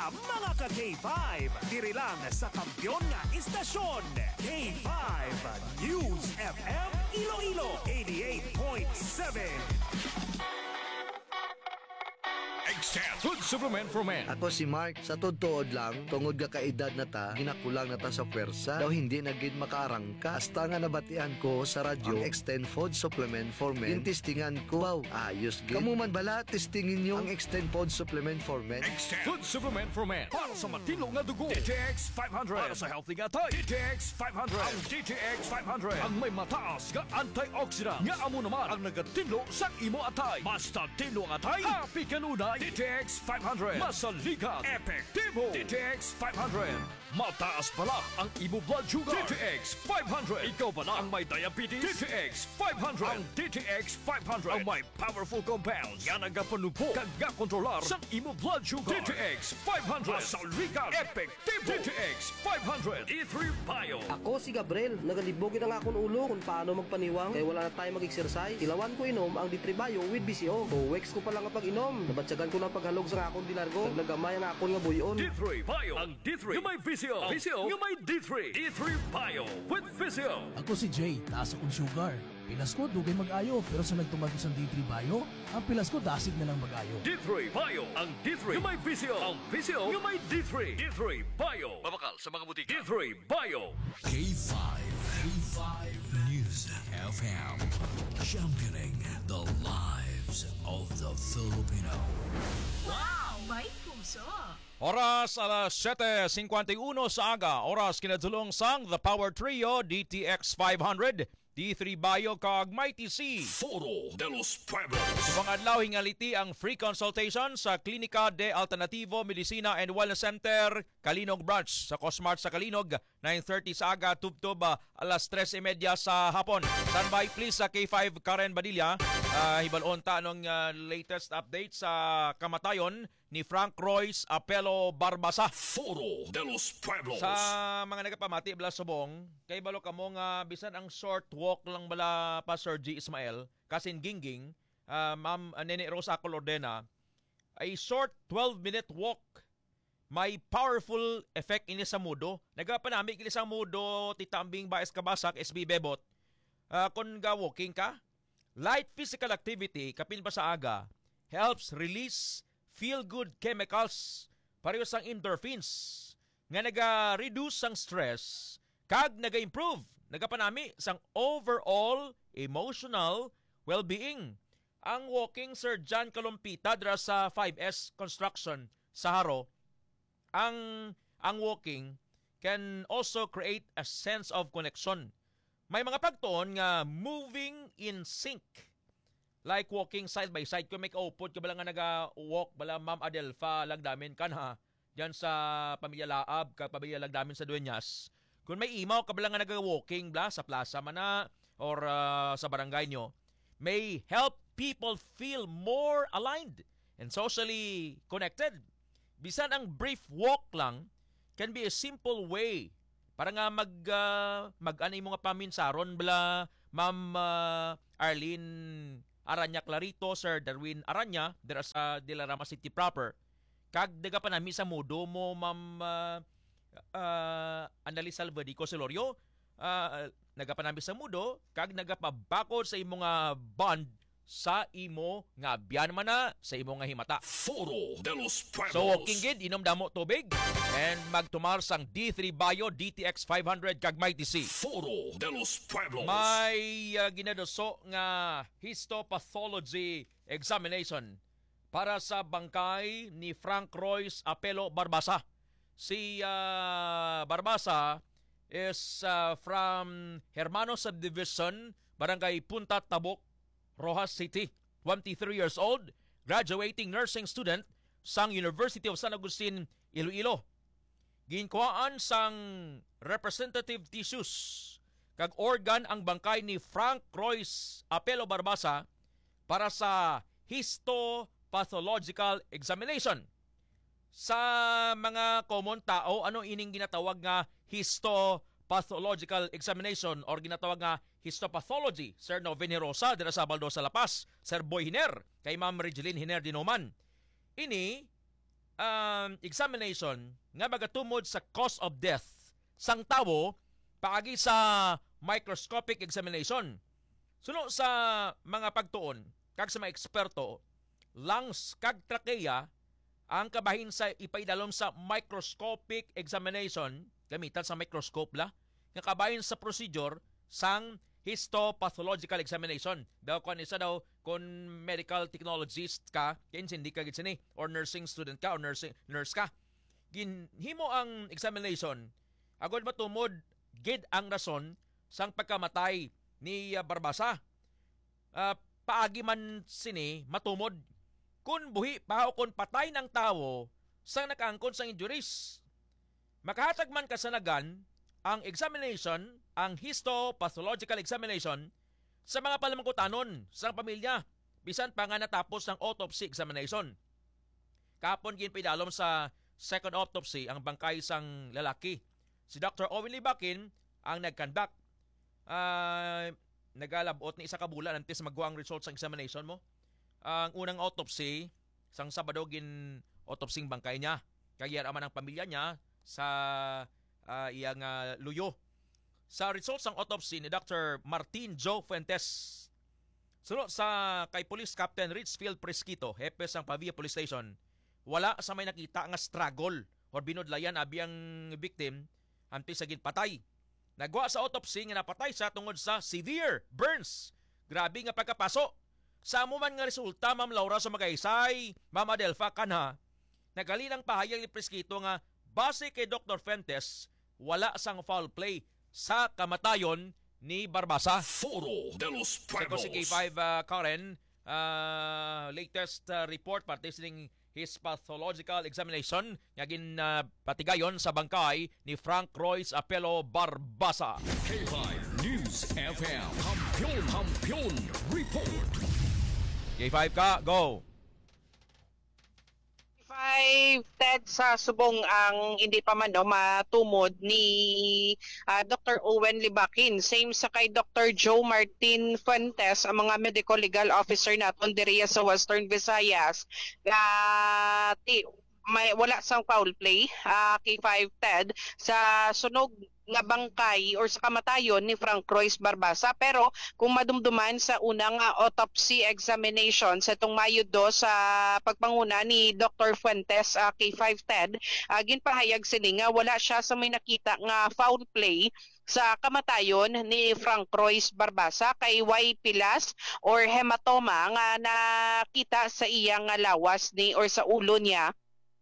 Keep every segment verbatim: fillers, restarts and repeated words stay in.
mga ka-K five. Diri lang sa kampyon nga istasyon. K five News F M Iloilo eighty-eight point seven. Extend Food Supplement for Men. Ako si Mark, sa todtood lang, tungod ka kaedad na ta, ginakulang na ta sa pwersa, daw hindi nagid makaarangka. Hasta nga nabatian ko sa radyo, ang Extend Food Supplement for Men. Yung testingan ko, wow, ayos gid. Kamu man bala, testingin nyo ang Extend Food Supplement for Men. Extend Food Supplement for Men. Para sa matino nga dugo, D T X five hundred. Para sa healthy nga tay, D T X five hundred. Ang D T X five hundred ang may mataas nga antioxidant nga amo naman ang nagatinlo sa imo atay. Basta tinlo ang atay, happy kanunay. D T X five hundred. Masaligan, epektibo. D T X five hundred. Mataas pala ang imo blood sugar. D T X five hundred. Ikaw pala ang may diabetes. D T X five hundred. Ang D T X five hundred ang may powerful compounds nga nagapanubo kag nga kontrolar sa imo blood sugar. D T X five hundred. Masaligan, epektibo. D T X five hundred. E three Bio. Ako si Gabriel, nagalibogin ang akong ulo kung paano magpaniwang kaya wala na tayo mag-exercise. Ilawan ko inom ang D three Bio with B C O. Buwex ko pa lang ang pag-inom. Nabatsagan ko ng paghalog sa akong dilargo. Naglagamay ang akong nga buyon. D three Bio. Ang D three yung may V C O. V C O yung may D three. D three Bio with V C O. Ako si Jay, taas akong sugar. Pilas ko, dugay mag-ayo. Pero sa nagtumagos ang D three Bio, ang pilas ko dasig na lang mag-ayo. D three Bio. Ang D three yung may V C O. Ang V C O yung may D three. D three Bio. Mabakal sa mga butika. D three Bio. K five. K five News F M. Championing the lives of the Filipino. Wow! May puso! Oras alas siyete singkwenta y uno sa aga. Oras kinadulong sang The Power Trio, D T X five hundred, D three Bio kag Mighty C. Foro de los Pueblos. Subang adlaw hingaliti ang free consultation sa Klinika de Alternativo Medicina and Wellness Center, Kalinog Branch sa Cosmart sa Kalinog, nine thirty sa aga, tubtob alas tres y media sa hapon. Standby please sa K five Karen Badilla. Uh, hibalon ta anong uh, latest update sa kamatayon ni Frank Royce Apelo Barbasa. Foro de los Pueblos. Sa mga nagapamati bala subong, kay balo kamo nga bisan ang short walk lang bala pa Sir G. Ismael, kasin gingging, uh, Ma'am uh, Nene Rosa Colordena, ay short twelve minute walk may powerful effect ini sa mudo. Nagapanami kini sa mudo titambing Baes Kabasak S B Bebot. Uh, kung ga walking ka, light physical activity kapin pa sa aga helps release feel-good chemicals pareho sang endorphins nga naga-reduce sang stress kag naga-improve nagapanami sang overall emotional well-being. Ang walking Sir John Kalumpita dra sa five S Construction sa Haro, ang ang walking can also create a sense of connection. May mga pagtuon nga moving in sync. Like walking side by side. Kung may kaupod ka bala nga naga-walk bala Ma'am Adelfa Lagdamin kanha diyan sa Pamilya Laab kag Pamilya Lagdamin sa Dueñas. Kung may imaw ka bala nga naga-walking bla sa plaza man na or uh, sa barangay nyo, may help people feel more aligned and socially connected. Bisan ang brief walk lang can be a simple way para nga mag uh, mag-anay mo nga paminsaron bala Ma'am uh, Arlene Aranya Clarito, Sir Darwin Aranya, dira sa Dilarama City proper. Kag daga pa nami sa mudo mo, Ma'am uh, uh, Annalise Salvadico Celorio, uh, nagapanami sa mudo, kag nagapabakod sa imo nga bond sa imo nga biyan man na sa imo nga himata. Foro de los Pueblos. So walking gid, inom damo tubig and magtumar sang D three Bio, D T X five hundred kag Mighty C. Foro de los Pueblos. May uh, ginadoso nga histopathology examination para sa bangkay ni Frank Royce Apelo Barbasa. Si uh, Barbasa is uh, from Hermano Subdivision, Barangay Punta Tabok, Rojas City. twenty-three years old, graduating nursing student sang University of San Agustin, Iloilo. Ginkuhaan sang representative tissues kag organ ang bangkay ni Frank Royce Apelo Barbasa para sa histopathological examination. Sa mga common tao, ano ining ginatawag nga histopathological examination or ginatawag nga histopathology? Sir Noven Hirosa, dira sa Baldo sa Lapas. Sir Boy Hiner, kay Ma'am Regeline Hiner Dinoman. Ini, um, examination nga magatumod sa cause of death sang tawo paagi sa microscopic examination. Suno sa mga pagtuon kag sa mga eksperto, lungs kag trachea ang kabahin sa ipaidalom sa microscopic examination gamitan sa microscope la nga kabahin sa procedure sang histopathological examination. Daw kung isa daw kung medical technologist ka, kaya hindi ka gitsini, or nursing student ka, or nursing, nurse ka. Ginhimo ang examination, agad matumod, gid ang rason sang pagkamatay ni uh, Barbasa. Uh, paagi man sini, matumod. Kung buhi pa o kung patay ng tao, sang nakaangkon sang injuries. Makahatag man kasanagan, ang examination, ang histopathological examination sa mga palamangkutanon sa pamilya bisan pa nga natapos ang autopsy examination. Kapon ginpidalom sa second autopsy ang bangkay sang lalaki. Si Doctor Owen Libakin ang nagkandak. Uh, nagalabot ni isa ka bulan antes magwa ang results ng examination mo. Ang unang autopsy sang Sabado gin autopsy bangkay niya. Kaya man ang pamilya niya sa uh, iyang uh, luyo. Sa results ng autopsy ni Doctor Martin Joe Fuentes, sunod sa kay Police Captain Richfield Presquito, hepe sang Pavia Police Station, wala sa may nakita nga struggle or binudlayan abi ang victim antes sa ginpatay. Nagwa sa autopsy nga napatay sa tungod sa severe burns. Grabe nga pagkapaso. Sa amo man nga resulta, Ma'am Laura sa Magaysay, Ma'am Adelfa kanha, nagalinang pahayag ni Presquito nga base kay Doctor Fuentes, wala sang foul play sa kamatayon ni Barbasa. Foro de los Pueblos. Sa K five uh, Karen, uh, latest uh, report participating his pathological examination nga gin uh, patigayon sa bangkay ni Frank Royce Apelo Barbasa. K five News F M. Kampiyon, Kampiyon Report. K five ka, go! Five Ted sa subong ang hindi pa man no, matumod ni uh, Doctor Owen Libakin. Same sa kay Doctor Joe Martin Fuentes, ang mga medical legal officer naton diriya sa Western Visayas. Uh, ti, may, wala sang foul play, uh, K five Ted, sa sunog nga bangkay or sa kamatayon ni Frank Royce Barbasa. Pero kung madumduman sa unang uh, autopsy examination sa itong Mayo two sa pagpanguna ni Doctor Fuentes, uh, K five Ted, uh, ginpahayag sini nga wala siya sa may nakita nga foul play sa kamatayon ni Frank Royce Barbasa kay way pilas or hematoma nga nakita sa iyang lawas ni or sa ulo niya.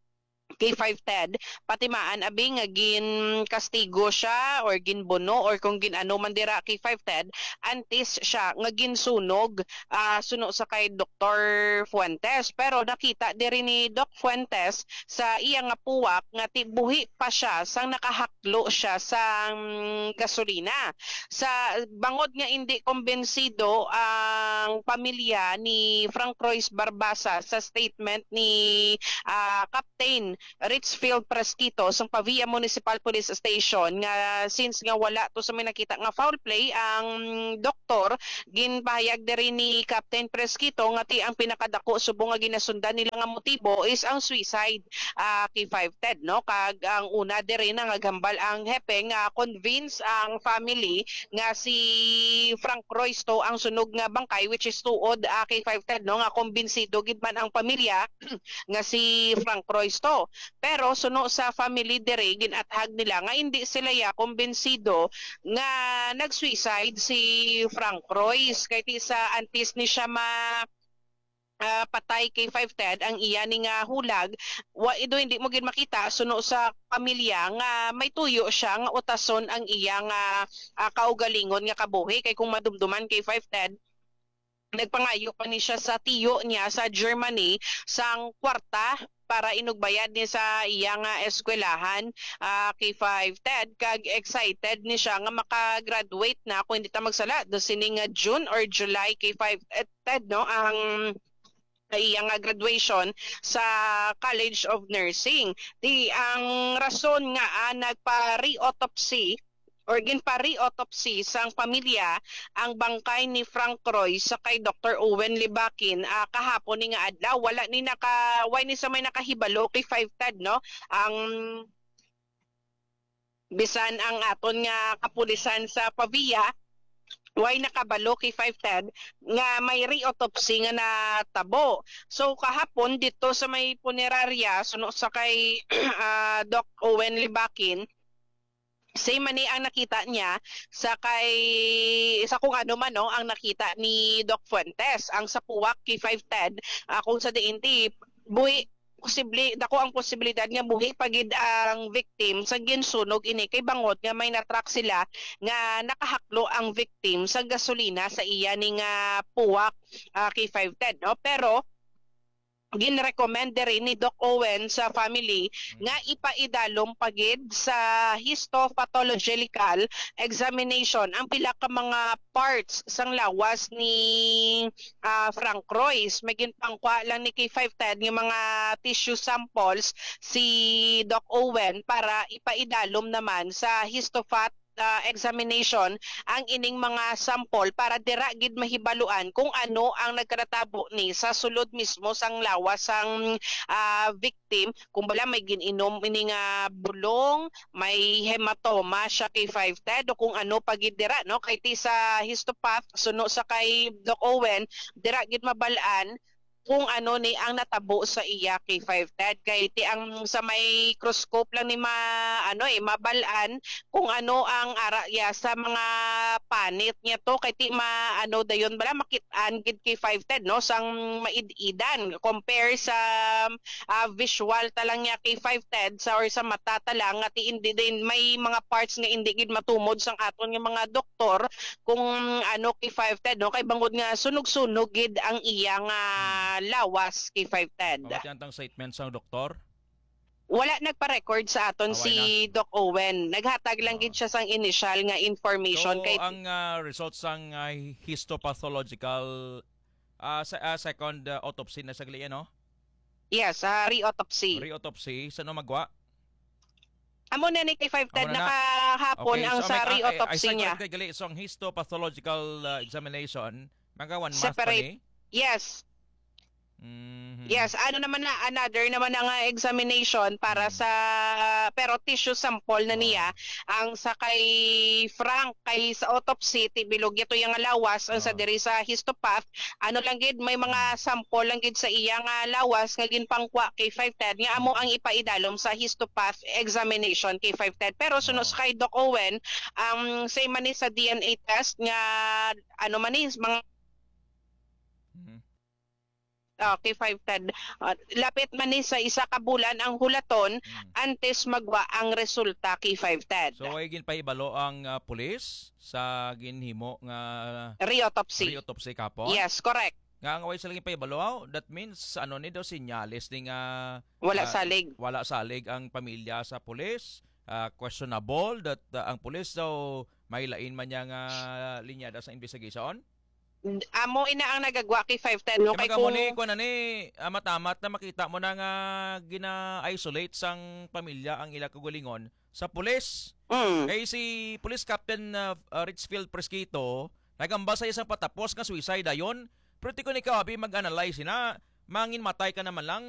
K five Ted, patimaan abi nga gin kastigo siya or ginbuno or kung ginano man dira K five Ted, antes siya nga ginsunog uh, suno sa kay Doctor Fuentes. Pero nakita diri ni Doc Fuentes sa iya nga puwak nga tibuhi pa siya sang nakahaklo siya sa um, gasolina. Sa bangod nga hindi kumbensido ang pamilya ni Frank Royce Barbasa sa statement ni uh, Captain Richfield Presquito sa Pavia Municipal Police Station nga since nga wala to sa may nakita nga foul play, ang doktor ginpahayag diri ni Captain Presquito nga ti ang pinakadako subong nga ginasundan nila nga motibo is ang suicide, uh, K five Ted no. Kag ang una diri na nga gambal ang hepe nga convince ang family nga si Frank Royce to ang sunog nga bangkay, which is tuod uh, K five Ted no, nga kumbinsido gid man ang pamilya nga si Frank Royce to. Pero suno sa family diri ginathag nila nga hindi sila ya kumbinsido nga nag-suicide si Frank Royce kay ti sa antes ni siya ma Uh, patay K five Ted ang iya ni nga hulag, wa ido hindi mo gid makita suno sa pamilya nga may tuyo siya nga utason ang iya nga uh, kaugalingon nga kabuhi. Kay kung madumduman K five Ted, nagpangayo pa ni siya sa tiyo niya sa Germany sang kwarta para inugbayad ni sa iyang uh, eskwelahan, uh, K five Ted. Kag excited ni siya nga makagraduate na kung hindi ta magsala do sining uh, June or July K five Ted no ang iyang graduation sa College of Nursing. Di ang rason nga ah, nagpa-re-autopsy or ginpa-re-autopsy sang pamilya ang bangkay ni Frank Roy sa kay Doctor Owen Libakin uh, kahapon ni nga adlaw. Wala ni naka why ni sa may nakahibalo kay five T A D, no? Ang bisan ang aton nga kapulisan sa Pavia way nakabalo kay five T A D nga may re-autopsy nga natabo. So kahapon dito sa may punerarya suno sa kay uh, Doc Owen Libakin, same man ni ang nakita niya sa kay sa kung ano man, no, ang nakita ni Doc Fuentes ang sa puwak kay five T A D uh, kung sa diinti buhi posible dako ang posibilidad nga buhi pagid ang victim sa ginsunog ini kay bangot nga may na-track sila nga nakahaklo ang victim sa gasolina sa iya ning uh, puwak uh, kay five T A D, no? Pero ginrecommend rin ni Doc Owen sa family nga ipaidalom pagid sa histopathological examination ang pila ka mga parts sang lawas ni uh, Frank Royce. May ginpangkwa lang ni kay five T A D ng mga tissue samples si Doc Owen para ipaidalom naman sa histophath Uh, examination ang ining mga sample para dira gid mahibaluan kung ano ang nagkatabo ni sa sulod mismo sang lawas sang uh, victim, kung bala may gininom ini nga bulong, may hematoma siya kay five T A D o kung ano pagid dira, no? Kay ti sa histopath suno sa kay Doc Owen dira gid mabalaan kung ano ni ang natabo sa iya kay five T A D, kay ti ang sa may microscope lang ni ma ano eh mabalaan kung ano ang ara ya sa mga panit niya to, kay ti ma ano dayon bala makit-an gid kay five T A D, no, sang maid-idan compare sa uh, visual talang niya kay five T A D sa or sa mata talang nga ti hindi din may mga parts nga hindi gid matumod sang aton nga mga doktor kung ano kay five T A D, no, kay bangod nga sunog-sunog gid ang iya nga lawas kay five T A D. Pamati ang statement sa doktor? Wala nagpa-record sa aton Away si na. Doc Owen. Naghatag lang gid siya sang initial nga information So, kay ang uh, results sang uh, histopathological uh, sa, uh, second uh, autopsy na sagli, no? Yes, uh, re-autopsy. Re-autopsy, saan magwa? Amo na ni kay five T A D Amo na na. nakahapon Okay, ang so, sa may- re-autopsy ay, ay, niya. ay, gali, so ang histopathological uh, examination, mga one month Separate. pa ni? Yes. Mhm. Yes, ano naman na another naman ang uh, examination para sa pero tissue sample na niya ang sa kay Frank kay sa autopsy ti bilog ito yung lawas ang sa Oh. diri sa histopath ano lang gid may mga sample lang gid sa iya nga lawas nga ginpangkwa kay five T A D nga amo ang ipaidalom sa histopath examination kay five T A D. Pero sunod sa kay Doc Owen ang um, same man ni sa D N A test nga ano man ni mga Mhm. Okay, five T A D. Uh, lapit man ni sa isa ka bulan ang hulaton Mm. antes magwa ang resulta kay five T A D. So ay ginpaibalo ang uh, pulis sa ginhimo nga Re-autopsy. re-autopsy kapon. Yes, correct. Nga ang away sa lagi paibalo, that means ano ni daw senyales ni nga Wala ah, salig. wala salig ang pamilya sa pulis. Ah, questionable that ah, ang pulis daw may lain man niya nga linyada sa investigation. Amo ina ang nagagwa kay five T A D. No? Kaya Kay magamo kung, ni ko na ni ah, matamat na makita mo na nga gina-isolate sang pamilya ang ila kagalingon sa pulis. mm, Kay si Police Captain uh, uh, Richfield Presquito, nagamba sa isang patapos nga suicide ayon. Pero ti ko ni Kawabi mag-analyze na mangin matay ka naman lang